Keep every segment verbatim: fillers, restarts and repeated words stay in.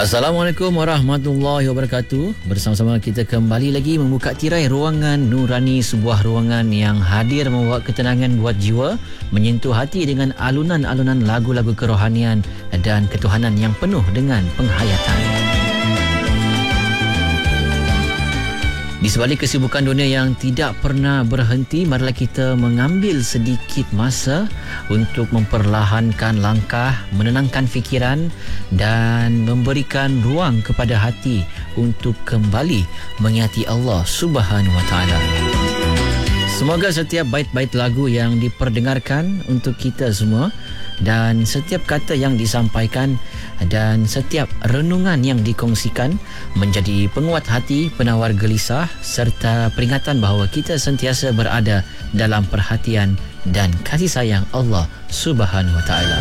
Assalamualaikum warahmatullahi wabarakatuh. Bersama-sama kita kembali lagi membuka tirai ruangan nurani, sebuah ruangan yang hadir membawa ketenangan buat jiwa, menyentuh hati dengan alunan-alunan lagu-lagu kerohanian dan ketuhanan yang penuh dengan penghayatan. Di sebalik kesibukan dunia yang tidak pernah berhenti, marilah kita mengambil sedikit masa untuk memperlahankan langkah, menenangkan fikiran dan memberikan ruang kepada hati untuk kembali mengingati Allah Subhanahu Wa Taala. Semoga setiap bait-bait lagu yang diperdengarkan untuk kita semua dan setiap kata yang disampaikan dan setiap renungan yang dikongsikan menjadi penguat hati, penawar gelisah serta peringatan bahawa kita sentiasa berada dalam perhatian dan kasih sayang Allah Subhanahu Wa Taala.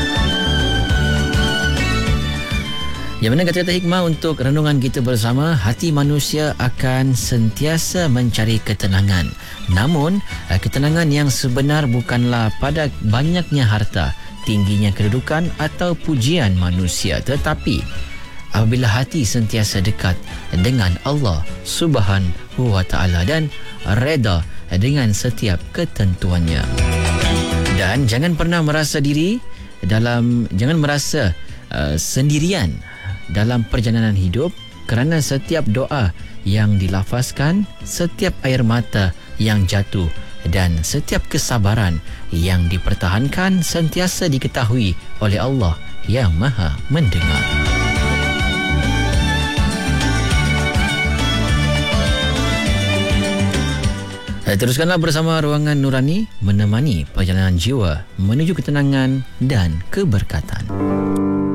Yang mana kata-kata hikmah untuk renungan kita bersama, hati manusia akan sentiasa mencari ketenangan. Namun, ketenangan yang sebenar bukanlah pada banyaknya harta, tingginya kedudukan atau pujian manusia, tetapi apabila hati sentiasa dekat dengan Allah Subhanahu Wa Taala dan reda dengan setiap ketentuannya. Dan jangan pernah merasa diri dalam jangan merasa uh, sendirian dalam perjalanan hidup, kerana setiap doa yang dilafazkan, setiap air mata yang jatuh dan setiap kesabaran yang dipertahankan sentiasa diketahui oleh Allah yang Maha Mendengar. Teruskanlah bersama Ruangan Nurani, menemani perjalanan jiwa menuju ketenangan dan keberkatan.